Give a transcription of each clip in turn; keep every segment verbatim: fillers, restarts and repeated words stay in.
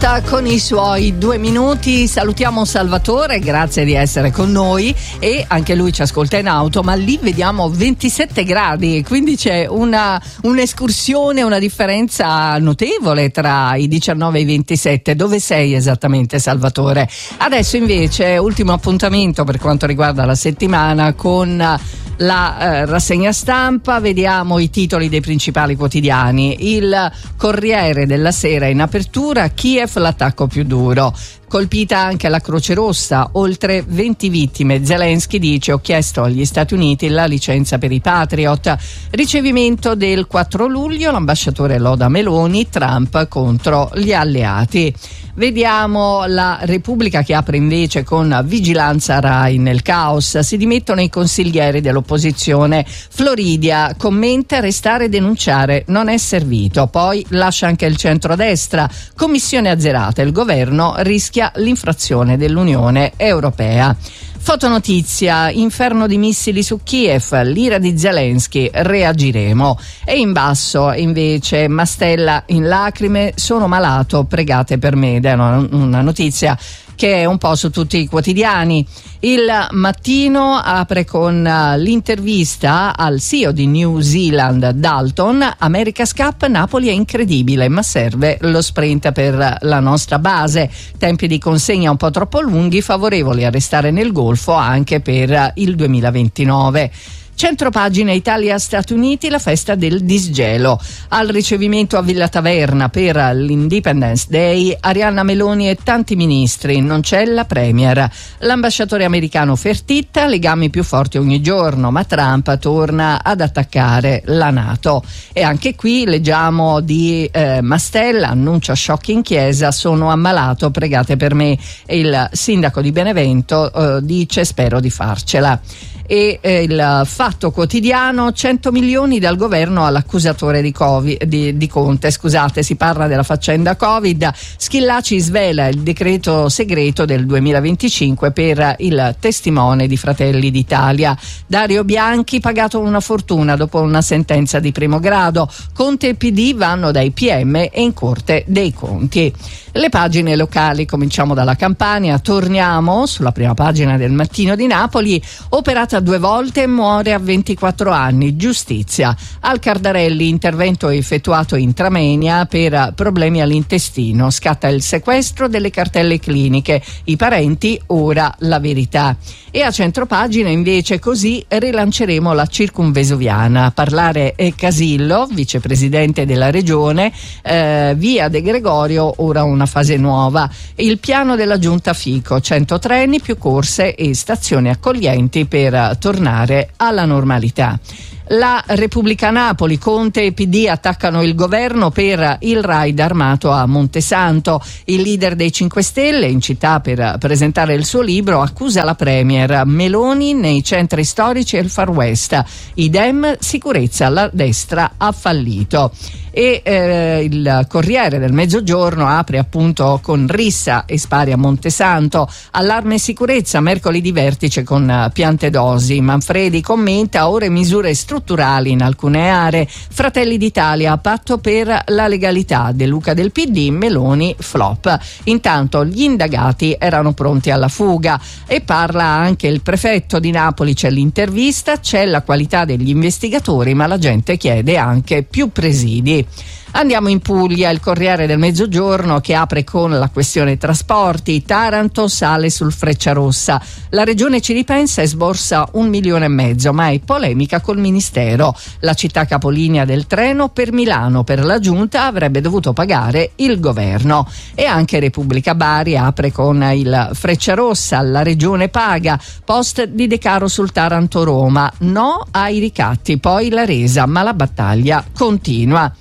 Costa con i suoi due minuti. Salutiamo Salvatore, grazie di essere con noi, e anche lui ci ascolta in auto, ma lì vediamo ventisette gradi, quindi c'è una un'escursione, una differenza notevole tra i diciannove e i ventisette. Dove sei esattamente, Salvatore? Adesso invece ultimo appuntamento per quanto riguarda la settimana con la eh, rassegna stampa. Vediamo i titoli dei principali quotidiani. Il Corriere della Sera in apertura: Kiev l'attacco più duro. Colpita anche la Croce Rossa, oltre venti vittime. Zelensky dice: ho chiesto agli Stati Uniti la licenza per i Patriot. Ricevimento del quattro luglio, l'ambasciatore loda Meloni, Trump contro gli alleati. Vediamo la Repubblica che apre invece con vigilanza Rai nel caos. Si dimettono i consiglieri dell'opposizione. Floridia commenta: restare e denunciare non è servito. Poi lascia anche il centrodestra. Commissione azzerata, il governo rischia l'infrazione dell'Unione Europea. Fotonotizia: inferno di missili su Kiev, l'ira di Zelensky, reagiremo. E in basso invece Mastella in lacrime, sono malato, pregate per me. Ed è una, una notizia che è un po' su tutti i quotidiani. Il Mattino apre con l'intervista al C E O di New Zealand, Dalton. America's Cup, Napoli è incredibile, ma serve lo sprint per la nostra base. Tempi di consegna un po' troppo lunghi, favorevoli a restare nel Golfo anche per il duemilaventinove. Centropagina Italia-Stati Uniti, la festa del disgelo. Al ricevimento a Villa Taverna per l'Independence Day, Arianna Meloni e tanti ministri, non c'è la premier. L'ambasciatore americano Fertitta, legami più forti ogni giorno, ma Trump torna ad attaccare la NATO. E anche qui leggiamo di eh, Mastella, annuncia shock in chiesa, sono ammalato, pregate per me. E il sindaco di Benevento eh, dice: spero di farcela. E eh, il Fatto Quotidiano: cento milioni dal governo all'accusatore di, COVID, di, di Conte. Scusate, si parla della faccenda Covid. Schillaci svela il decreto segreto del duemilaventicinque per il testimone di Fratelli d'Italia. Dario Bianchi pagato una fortuna dopo una sentenza di primo grado. Conte e P D vanno dai P M e in Corte dei Conti. Le pagine locali, cominciamo dalla Campania, torniamo sulla prima pagina del Mattino di Napoli. Operata due volte, muore a ventiquattro anni, giustizia. Al Cardarelli, intervento effettuato intramenia per problemi all'intestino, scatta il sequestro delle cartelle cliniche, i parenti ora la verità. E a centropagina invece: così rilanceremo la circumvesuviana. A parlare è Casillo, vicepresidente della regione, eh, via De Gregorio, ora una fase nuova. Il piano della giunta Fico, cento treni, più corse e stazioni accoglienti per tornare alla normalità. La Repubblica Napoli: Conte e P D attaccano il governo per il raid armato a Montesanto. Il leader dei cinque Stelle in città per presentare il suo libro accusa la premier. Meloni nei centri storici e il Far West. I Dem, sicurezza, la destra ha fallito. E eh, il Corriere del Mezzogiorno apre appunto con rissa e spari a Montesanto. Allarme e sicurezza, mercoledì vertice con Piantedosi. Manfredi commenta: ore misure strutturali in alcune aree. Fratelli d'Italia, patto per la legalità. De Luca del P D, Meloni flop. Intanto gli indagati erano pronti alla fuga. E parla anche il prefetto di Napoli, c'è l'intervista, c'è la qualità degli investigatori, ma la gente chiede anche più presidi. Andiamo in Puglia, il Corriere del Mezzogiorno che apre con la questione trasporti. Taranto sale sul Frecciarossa. La regione ci ripensa e sborsa un milione e mezzo, ma è polemica col ministero. La città capolinea del treno per Milano, per la giunta avrebbe dovuto pagare il governo. E anche Repubblica Bari apre con il Frecciarossa, la regione paga. Post di De Caro sul Taranto-Roma, no ai ricatti, poi la resa, ma la battaglia continua.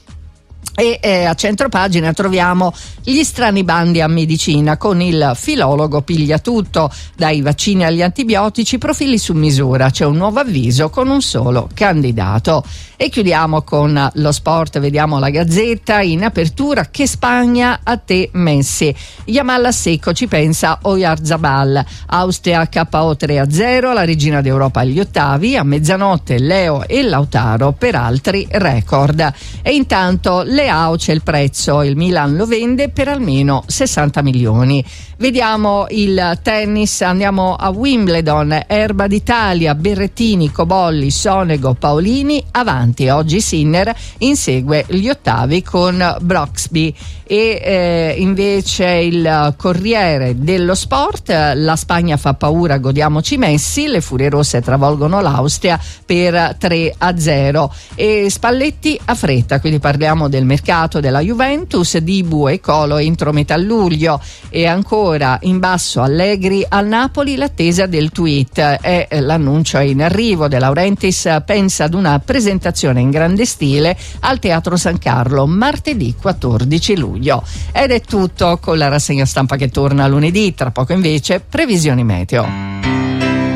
E eh, a centropagina troviamo gli strani bandi a medicina con il filologo piglia tutto, dai vaccini agli antibiotici, profili su misura, c'è un nuovo avviso con un solo candidato. E chiudiamo con lo sport, vediamo la Gazzetta in apertura: che Spagna a te Messi, Yamal a secco, ci pensa Oyarzabal. Austria K O tre a zero, la regina d'Europa agli ottavi, a mezzanotte Leo e Lautaro per altri record. E intanto le Leao c'è il prezzo, il Milan lo vende per almeno sessanta milioni. Vediamo il tennis, andiamo a Wimbledon, Erba d'Italia, Berrettini, Cobolli, Sonego, Paolini, avanti. Oggi Sinner insegue gli ottavi con Broxby. E eh, invece il Corriere dello Sport, la Spagna fa paura, godiamoci Messi, le Furie Rosse travolgono l'Austria per tre a zero. E Spalletti a fretta, quindi parliamo del mercato della Juventus, Dibu e Colo entro metà luglio. E ancora in basso Allegri al Napoli, l'attesa del tweet, è l'annuncio è in arrivo. De Laurentiis pensa ad una presentazione in grande stile al Teatro San Carlo martedì quattordici luglio. Ed è tutto con la rassegna stampa che torna lunedì, tra poco invece previsioni meteo.